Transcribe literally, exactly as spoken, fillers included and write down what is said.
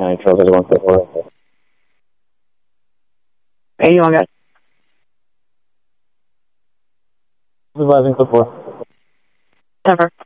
County Control thirty-one foot four. eighty-one, guys. Supervising foot four. Denver.